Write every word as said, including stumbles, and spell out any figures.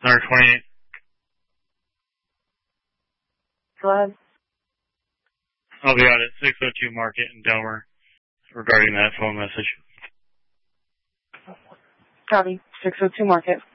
one twenty-eight. Go ahead. I'll be out at six oh two Market in Delmer regarding that phone message. Copy. six oh two Market.